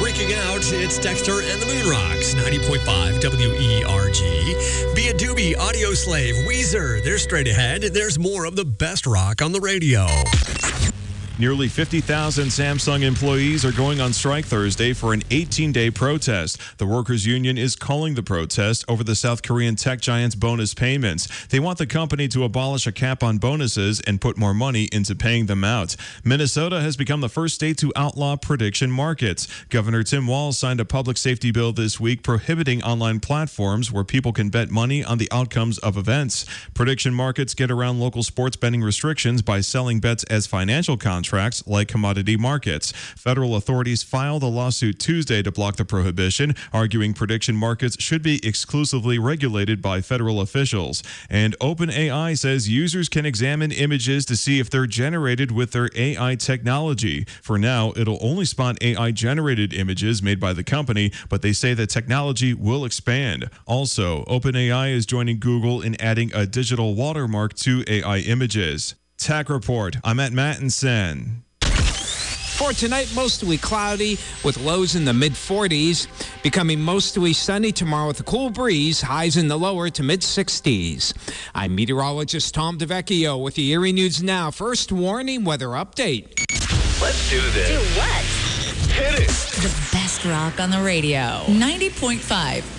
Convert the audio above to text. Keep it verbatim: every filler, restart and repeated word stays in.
freaking out. It's Dexter and the Moon Rocks, ninety point five W E R G. Via Doobie, Audio Slave, Weezer. They're straight ahead. There's more of the best rock on the radio. Nearly fifty thousand Samsung employees are going on strike Thursday for an eighteen-day protest. The workers' union is calling the protest over the South Korean tech giant's bonus payments. They want the company to abolish a cap on bonuses and put more money into paying them out. Minnesota has become the first state to outlaw prediction markets. Governor Tim Walz signed a public safety bill this week prohibiting online platforms where people can bet money on the outcomes of events. Prediction markets get around local sports betting restrictions by selling bets as financial contracts. Like commodity markets. Federal authorities filed a lawsuit Tuesday to block the prohibition, arguing prediction markets should be exclusively regulated by federal officials. And OpenAI says users can examine images to see if they're generated with their A I technology. For now, it'll only spot A I-generated images made by the company, but they say the technology will expand. Also, OpenAI is joining Google in adding a digital watermark to A I images. Tech Report. I'm at Mattinson. For tonight, mostly cloudy with lows in the mid forties, becoming mostly sunny tomorrow with a cool breeze, highs in the lower to mid sixties. I'm meteorologist Tom DeVecchio with the Erie News Now. First warning weather update. Let's do this. Do what? Hit it. The best rock on the radio. ninety point five